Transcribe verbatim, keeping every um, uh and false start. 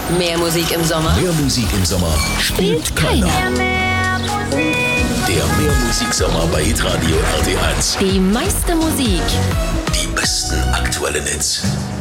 Mehr Musik im Sommer? Mehr Musik im Sommer spielt keiner. Der Mehrmusiksommer bei Hitradio R T eins. Die meiste Musik. Die besten aktuellen Hits.